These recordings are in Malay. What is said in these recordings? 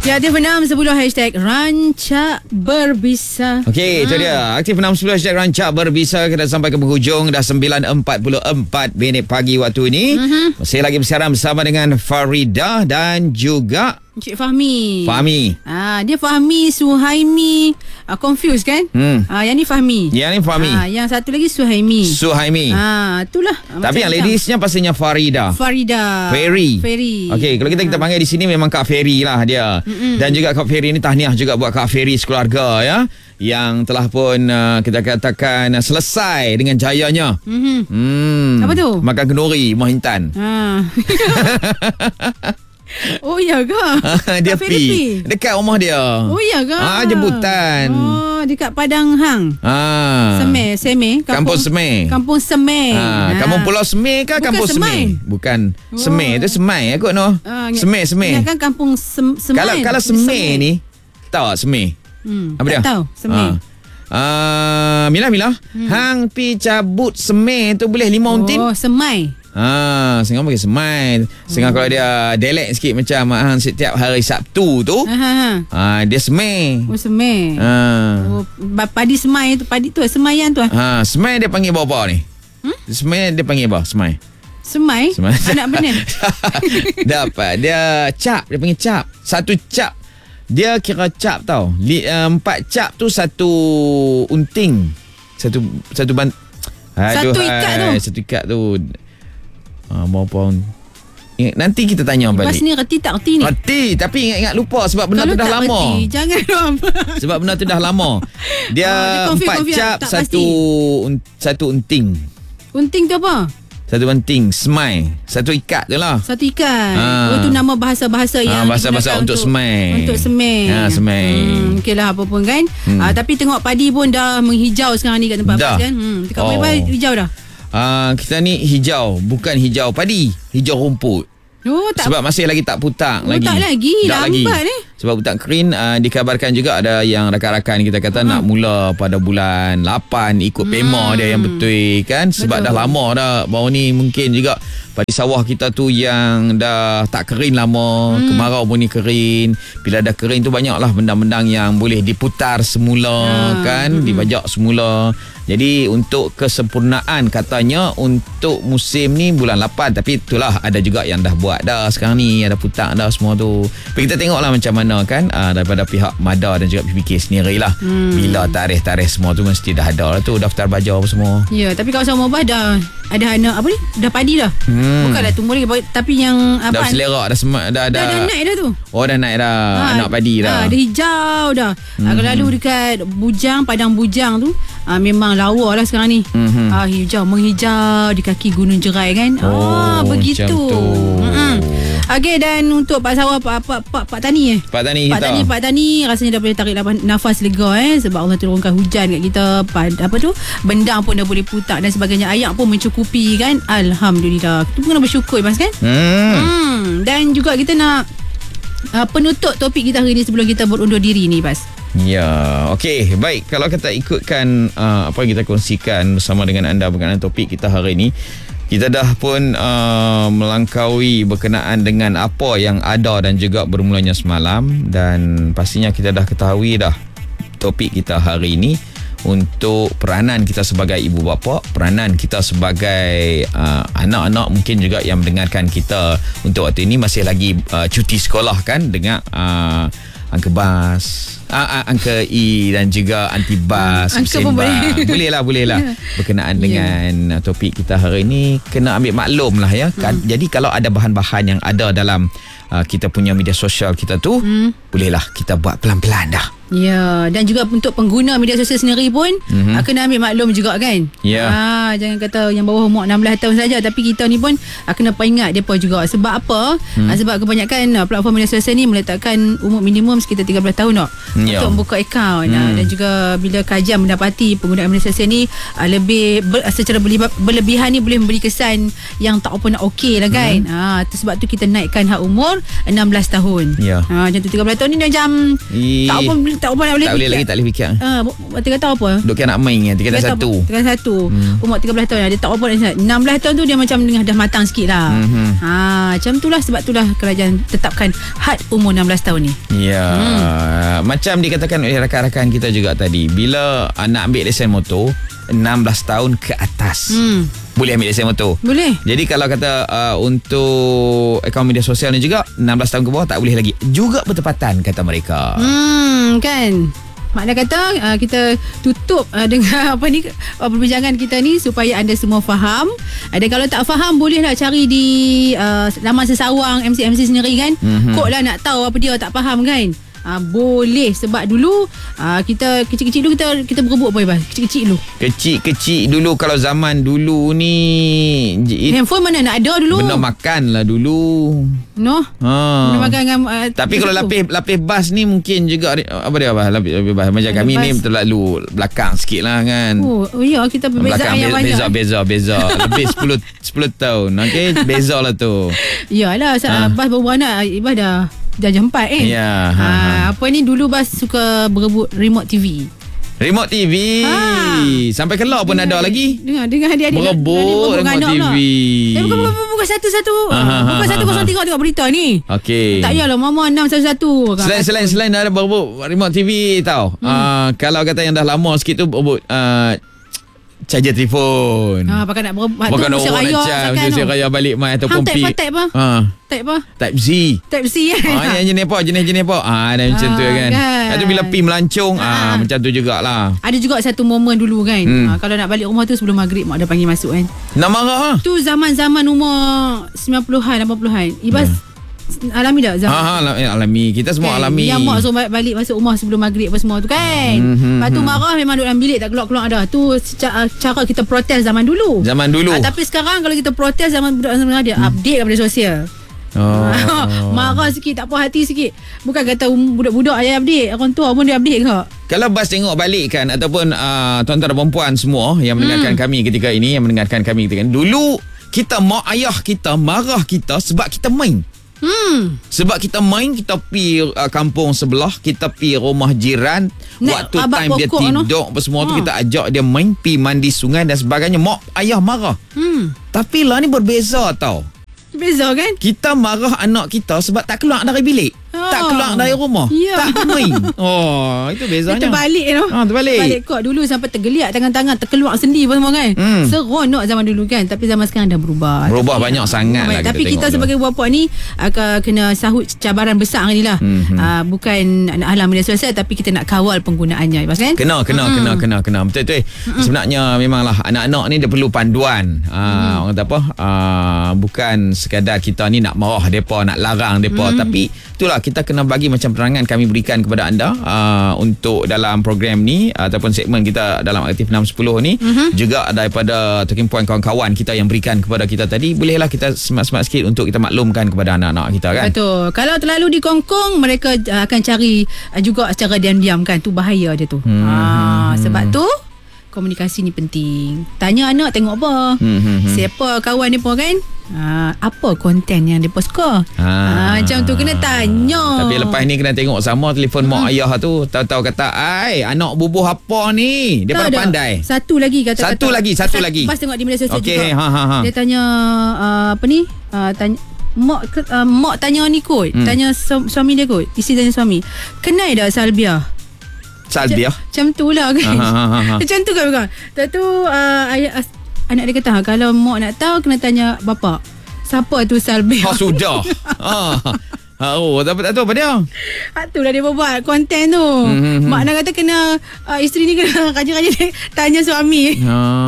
Ya, aktif 610 hashtag Rancak Berbisa. Okey, itu dia. Aktif 610 hashtag Rancak Berbisa. Kita sampai ke penghujung. Dah 9.44 minit pagi waktu ini. Masih lagi bersiaran bersama dengan Farida dan juga Cik Fahmi. Fahmi. Dia Fahmi, Suhaimi. Confused kan? Yang ni Fahmi. Yang ni Fahmi. Yang satu lagi Suhaimi. Suhaimi. Itulah. Tapi yang ladiesnya pastinya Farida. Ferry. Okey, kalau kita panggil di sini memang Kak Ferry lah dia. Dan juga Kak Ferry ni tahniah juga buat Kak Ferry sekeluarga ya, yang telah pun kita katakan selesai dengan jayanya. Apa tu? Makan kenduri Rumah Intan. Oh ya ke? Dia pi dekat rumah dia. Oh ya ke? Jemputan. Dekat Padang Hang. Semeh. Kampung Semeh. Kampung Semeh. Kampung Pulau Semeh ke Kampung Semeh? Bukan. Semeh tu Semai aku no. Semeh. Kan Kampung Semai. Kalau Semeh ni tahu tak Semeh? Apa dia? Tak tahu Semeh. Mila. Hang pi cabut Semeh tu boleh 5 untin? Oh, Semai. Sengah pakai semai. Sengah kalau dia delek sikit macam setiap hari Sabtu tu. Dia semai. Oh, semai. Padi semai tu, padi tu semayan tu. Semai dia panggil apa ni? Semai dia panggil apa? Semai. Anak benar. Dapat dia cap, dia panggil cap. Satu cap. Dia kira cap tau. 4 cap tu satu unting. Satu ikat tu. Berapa nanti kita tanya balik. Lepas ni reti tak reti ni? Reti, tapi ingat-ingat lupa sebab benda tu dah lama. Reti, jangan lupa. Sebab benda tu dah lama. Dia 4 cap, satu unting. Unting tu apa? Satu unting, semai. Satu ikat tu lah. Satu ikat. Itu nama bahasa-bahasa yang bahasa-bahasa untuk semai. Untuk semai. Semai. Okey lah apa pun kan. Tapi tengok padi pun dah menghijau sekarang ni kat tempat Bas kan. Dekat Paya hijau dah. Kita ni hijau, bukan hijau padi, hijau rumput. Sebab masih lagi tak putak lagi. Tak lagi, lambat ni. Sebab putak kering, dikabarkan juga ada yang rakan-rakan kita kata nak mula pada bulan 8 ikut pema dia yang betul kan. Sebab dah lama dah. Baru ni mungkin juga padi sawah kita tu yang dah tak kering lama. Kemarau pun ni kering. Bila dah kering tu banyaklah benda-benda yang boleh diputar semula kan, dibajak semula. Jadi untuk kesempurnaan katanya untuk musim ni bulan 8. Tapi itulah ada juga yang dah buat dah sekarang ni, ada putak dah semua tu. Tapi kita tengoklah macam mana kan daripada pihak MADA dan juga PPK sendiri lah. Bila tarikh-tarikh semua tu mesti dah ada lah tu, daftar baja apa semua. Ya, tapi kawasan Mobah dah ada anak apa ni? Dah padi dah. Bukanlah tumbuh lagi, tapi yang apa? Dah berselerak dah naik dah tu. Oh dah naik dah. Anak padi dah. Dah hijau dah. Kalau lalu dekat Bujang, Padang Bujang tu memang lawa lah sekarang ni. Hijau, menghijau di kaki Gunung Jerai kan. Begitu. Okey, dan untuk Pak Sawah, Pak Tani Pak Tani rasanya dah boleh tarik nafas lega sebab Allah turunkan hujan kat kita. Apa tu? Bendang pun dah boleh putak dan sebagainya. Ayak pun mencukupi kan. Alhamdulillah. Kita pun kena bersyukur Mas kan. Dan juga kita nak penutup topik kita hari ni sebelum kita berundur diri ni Bas. Ya, okey. Baik, kalau kita ikutkan apa yang kita kongsikan bersama dengan anda berkenaan topik kita hari ini, kita dah pun melangkaui berkenaan dengan apa yang ada dan juga bermulanya semalam. Dan pastinya kita dah ketahui dah topik kita hari ini untuk peranan kita sebagai ibu bapa, peranan kita sebagai anak-anak mungkin juga yang mendengarkan kita untuk waktu ini masih lagi cuti sekolah kan, dengan Angka Bas, Angka E dan juga Anti Bas, Boleh lah berkenaan dengan topik kita hari ini. Kena ambil maklum lah ya. Jadi kalau ada bahan-bahan yang ada dalam kita punya media sosial kita tu, bolehlah kita buat pelan-pelan dah. Ya, dan juga untuk pengguna media sosial sendiri pun kena ambil maklum juga kan. Jangan kata yang bawah umur 16 tahun saja, tapi kita ni pun kena peringat depa juga. Sebab apa? Sebab kebanyakan platform media sosial ni meletakkan umur minimum sekitar 13 tahun untuk membuka akaun. Dan juga bila kajian mendapati penggunaan media sosial ni secara berlebihan ni boleh memberi kesan yang tak apa nak okey lah kan. Sebab tu kita naikkan hak umur 16 tahun. Macam tu 13 tahun ni macam tak apa tak boleh Tak boleh lagi, tak boleh fikir. Dia kata apa? Duk kira nak main kan, tingkatan 1. Tingkatan 1. Umur 13 tahun. Dia tak apa nak 16 tahun tu dia macam dah matang sikit lah. Macam tu lah, sebab tu lah kerajaan tetapkan had umur 16 tahun ni. Ya. Macam dikatakan oleh rakan-rakan kita juga tadi, bila nak ambil lesen motor 16 tahun ke atas boleh ambil lesen motor. Boleh. Jadi kalau kata untuk akaun media sosial ni juga 16 tahun ke bawah tak boleh lagi. Juga bertepatan kata mereka. Kan. Makna kata kita tutup dengan perbincangan kita ni supaya anda semua faham. Dan kalau tak faham, bolehlah cari di laman sesawang MC sendiri kan. Kod lah nak tahu apa dia tak faham kan. Boleh, sebab dulu kita kecil-kecil dulu kita berebut apa Ibas? Kecil-kecil dulu. Kecil-kecil dulu, kalau zaman dulu ni handphone mana nak ada dulu. Benda makan lah dulu. Benda makan dengan tapi kalau lapis bas ni mungkin juga apa dia Abah? Lapis bas macam kami ni terlalu belakang sikit lah kan. Oh ya, kita perbezaan yang banyak. Beza lebih 10 tahun. Okey, beza lah tu. Yalah, bas baru anak Ibas dah jam 4 kan. Ya. Apa ni dulu Bas suka berebut remote TV. Remote TV. Sampai kelak pun ada lagi. Dengar adik-adik berebut remote TV. Bukan satu-satu. Bukan 103 tengok berita ni. Okey. Tak yalah Mama 611. Selain ada berebut remote TV tau. Kalau kata yang dah lama sikit tu berebut charger telefon. Pakai nak berebut. Bukan orang nak charge raya balik mai ataupun pi. Type apa? Type C jenis apa dan macam tu kan. Itu bila pi melancong macam tu jugalah. Ada juga satu momen dulu kan. Kalau nak balik rumah tu sebelum maghrib mak dah panggil masuk kan. Nak marah tu zaman-zaman umur 90-an 80-an. Ibas alami tak zaman? Alami. Kita semua alami. Yang mak suruh balik masuk rumah sebelum maghrib apa semua tu kan. Lepas tu marah memang duduk dalam bilik tak keluar-keluar dah. Tu cara kita protes zaman dulu. Tapi sekarang kalau kita protes zaman budak-budak dia update kat media sosial. Marah sikit, tak puas hati sikit. Bukan kata budak-budak ayah update, orang tua pun dia update ke. Kalau Bas tengok balik kan, ataupun tuan-tuan dan perempuan semua yang mendengarkan kami ketika ini, dulu kita mak ayah kita marah kita sebab kita main. Sebab kita main, kita pi kampung sebelah, kita pi rumah jiran, waktu time dia tidur apa semua tu kita ajak dia main, pi mandi sungai dan sebagainya. Mak ayah marah. Tapi lah ni berbeza tau. Beza kan? Kita marah anak kita sebab tak keluar dari bilik. Tak keluar dari rumah. Tak main. Itu bezanya. Dia terbalik tu. Terbalik kot. Dulu sampai tergeliat tangan-tangan, terkeluar sendi apa semua kan. Seronok zaman dulu kan. Tapi zaman sekarang dah berubah. Banyak sangat lah. Tapi kita sebagai bapa ni akan kena sahut cabaran besar ni lah. Bukan nak halang media sosial, tapi kita nak kawal penggunaannya kan? Kena. Betul-betul. Sebenarnya memanglah anak-anak ni dia perlu panduan. Orang kata apa? Bukan sekadar kita ni nak marah mereka, nak larang mereka, tapi itulah kita kena bagi macam penerangan kami berikan kepada anda untuk dalam program ni ataupun segmen kita dalam Aktif 610 ni, juga daripada talking point kawan-kawan kita yang berikan kepada kita tadi. Bolehlah kita semat-semat sikit untuk kita maklumkan kepada anak-anak kita kan. Betul. Kalau terlalu dikongkong, mereka akan cari juga secara diam-diam kan. Tu bahaya dia tu. Sebab tu komunikasi ni penting. Tanya anak tengok apa. Siapa kawan dia pun kan. Apa konten yang dia suka. Macam tu kena tanya. Tapi lepas ni kena tengok sama telefon mak ayah tu. Tahu-tahu kata, anak bubuh apa ni? Dia pada pandai. Satu lagi kata. Satu lagi. Pas tengok di media sosial juga. Dia tanya apa ni? Tanya mak tanya ni kot. Tanya suami dia kot. Isteri tanya suami. Kenal dah Salbia? Macam tu lah kan. Macam tu kan. Lepas tu anak dia kata, kalau mak nak tahu kena tanya bapa. Siapa tu Salbia? Sudah. Tak tahu apa dia. Itulah dia buat konten tu. Mak nak kata kena isteri ni kena rajin-rajin tanya suami.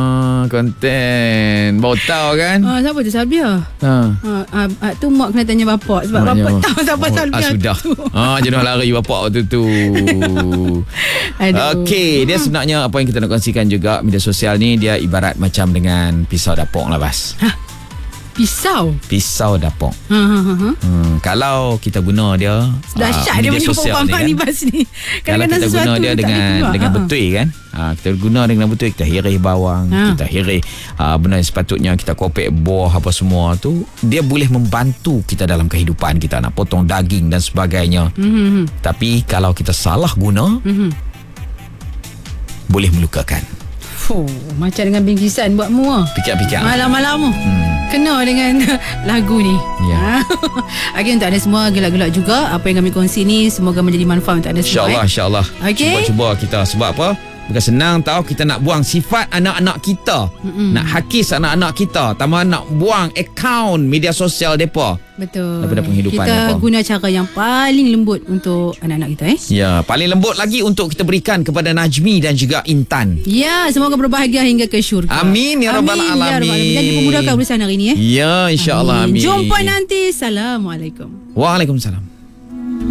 Konten baru tahu kan. Siapa tu Salbia? Tu mak kena tanya bapak. Sebab bapak tahu siapa Salbia. Sudah. Jenuh lari bapak waktu tu. Okey, dia sebenarnya apa yang kita nak kongsikan juga, media sosial ni dia ibarat macam dengan pisau dapur lah Bas. Pisau dapur. Kalau kita guna dia dahsyat dia punya perumpamaan ni bas ni. Kalau kita guna dia dengan betul kan. Kita guna dengan betul, kita hiris bawang, kita hiris benda yang sepatutnya kita kopek buah apa semua tu, dia boleh membantu kita dalam kehidupan kita nak potong daging dan sebagainya. Tapi kalau kita salah guna, boleh melukakan. Macam dengan bingkisan buatmu Pikir-pikir malam-malam kena dengan lagu ni. Okay, untuk anda semua, gelak-gelak juga apa yang kami kongsi ni, semoga menjadi manfaat untuk anda semua. InsyaAllah okay? Cuba kita. Sebab apa? Bukan senang tahu, kita nak buang sifat anak-anak kita, nak hakis anak-anak kita, tambah nak buang akaun media sosial mereka. Betul. Daripada penghidupan kita mereka. Guna cara yang paling lembut untuk anak-anak kita. Ya, paling lembut lagi untuk kita berikan kepada Najmi dan juga Intan. Ya, semoga berbahagia hingga ke syurga. Amin ya rabbal alamin. Dan dipermudahkan urusan hari ini. Ya, insya-Allah. Amin. Jumpa nanti. Assalamualaikum. Waalaikumsalam.